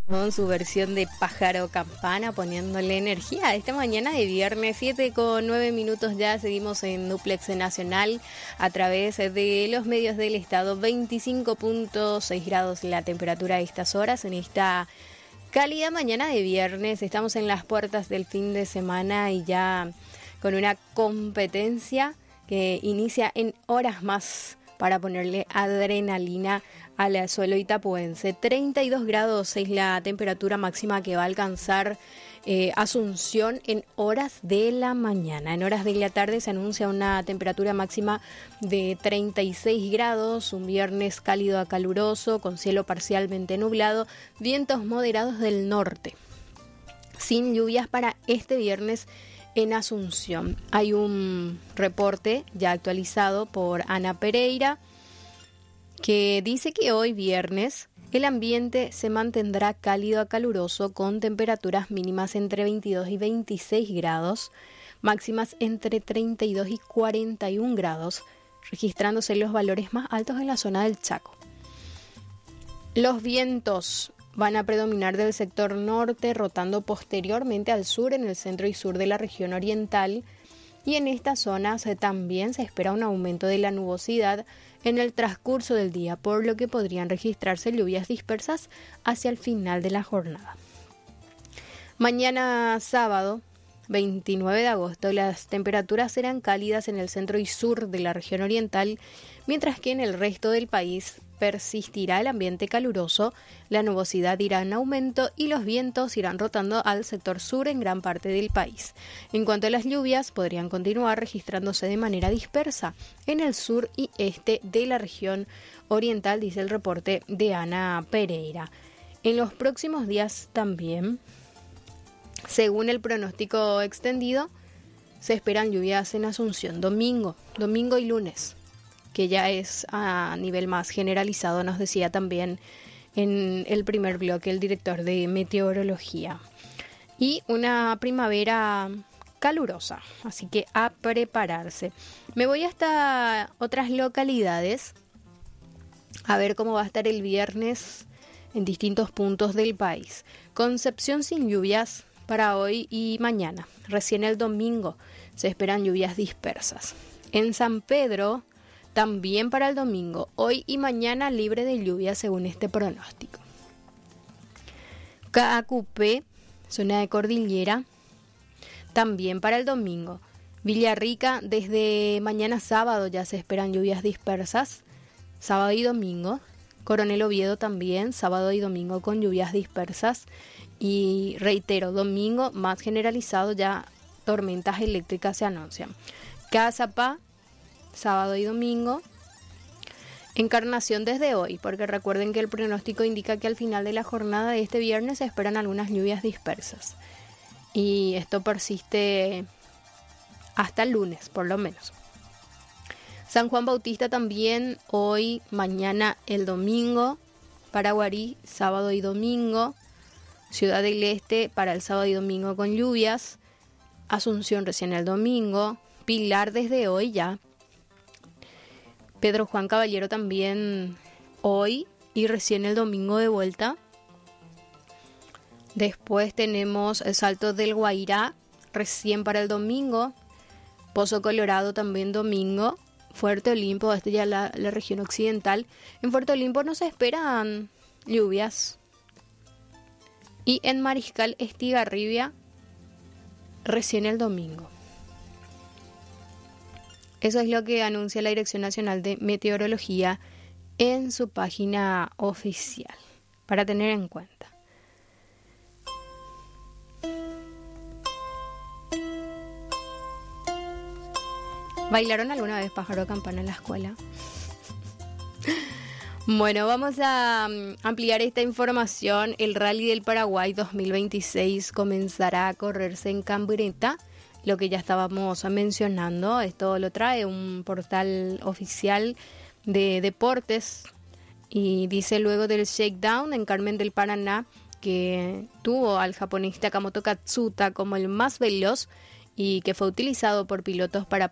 con su versión de Pájaro Campana, poniéndole energía. Esta mañana de viernes, 7:09 ya, seguimos en Duplex Nacional a través de los medios del estado. 25.6 grados la temperatura a estas horas, en esta cálida mañana de viernes. Estamos en las puertas del fin de semana y ya con una competencia que inicia en horas más para ponerle adrenalina al suelo itapuense. 32 grados es la temperatura máxima que va a alcanzar Asunción en horas de la mañana. En horas de la tarde se anuncia una temperatura máxima de 36 grados, un viernes cálido a caluroso, con cielo parcialmente nublado, vientos moderados del norte, sin lluvias para este viernes en Asunción. Hay un reporte ya actualizado por Ana Pereira que dice que hoy viernes el ambiente se mantendrá cálido a caluroso con temperaturas mínimas entre 22 y 26 grados, máximas entre 32 y 41 grados, registrándose los valores más altos en la zona del Chaco. Los vientos van a predominar del sector norte, rotando posteriormente al sur en el centro y sur de la región oriental, y en estas zonas también se espera un aumento de la nubosidad en el transcurso del día, por lo que podrían registrarse lluvias dispersas hacia el final de la jornada. Mañana sábado, 29 de agosto, las temperaturas serán cálidas en el centro y sur de la región oriental, mientras que en el resto del país persistirá el ambiente caluroso, la nubosidad irá en aumento y los vientos irán rotando al sector sur en gran parte del país. En cuanto a las lluvias, podrían continuar registrándose de manera dispersa en el sur y este de la región oriental, dice el reporte de Ana Pereira. En los próximos días también, según el pronóstico extendido, se esperan lluvias en Asunción domingo y lunes, que ya es a nivel más generalizado, nos decía también en el primer bloque el director de meteorología. Y una primavera calurosa, así que a prepararse. Me voy hasta otras localidades a ver cómo va a estar el viernes en distintos puntos del país. Concepción sin lluvias para hoy y mañana. Recién el domingo se esperan lluvias dispersas. En San Pedro, también para el domingo, hoy y mañana libre de lluvia según este pronóstico. Caacupé, zona de cordillera, también para el domingo. Villarrica, desde mañana sábado ya se esperan lluvias dispersas, sábado y domingo. Coronel Oviedo también, sábado y domingo con lluvias dispersas. Y reitero, domingo más generalizado, ya tormentas eléctricas se anuncian. Cazapá, sábado y domingo. Encarnación desde hoy, porque recuerden que el pronóstico indica que al final de la jornada de este viernes se esperan algunas lluvias dispersas. Y esto persiste hasta el lunes, por lo menos. San Juan Bautista también hoy, mañana, el domingo. Paraguarí, sábado y domingo. Ciudad del Este para el sábado y domingo con lluvias. Asunción recién el domingo. Pilar desde hoy ya. Pedro Juan Caballero también hoy y recién el domingo de vuelta. Después tenemos el Salto del Guairá recién para el domingo. Pozo Colorado también domingo. Fuerte Olimpo, esta ya la región occidental. En Fuerte Olimpo no se esperan lluvias. Y en Mariscal Estigarribia recién el domingo. Eso es lo que anuncia la Dirección Nacional de Meteorología en su página oficial, para tener en cuenta. ¿Bailaron alguna vez Pájaro Campana en la escuela? Bueno, vamos a ampliar esta información. El Rally del Paraguay 2026 comenzará a correrse en Cambreta, lo que ya estábamos mencionando. Esto lo trae un portal oficial de deportes y dice: luego del shakedown en Carmen del Paraná, que tuvo al japonés Takamoto Katsuta como el más veloz y que fue utilizado por pilotos para